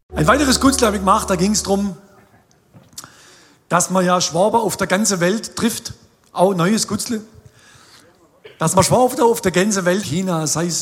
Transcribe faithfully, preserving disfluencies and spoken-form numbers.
Ein weiteres Gutzle habe ich gemacht, da ging es darum, dass man ja Schwaber auf der ganzen Welt trifft. Auch neues Gutzle. Dass man Schwaber auf der ganzen Welt, China, sei es